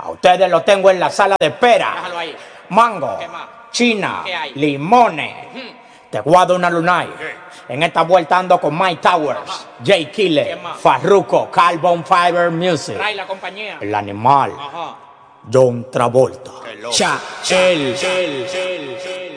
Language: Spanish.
A ustedes los tengo en la sala de espera. Déjalo ahí. Mango, ¿Qué más? China, ¿Qué hay? limones. Te guardo una lunay. En esta vuelta ando con Mike Towers, Jay Killer, ¿Qué más? Farruko, Carbon Fiber Music. Trae la compañía. El animal, Ajá. John Travolta. Qué loco. Cha, el.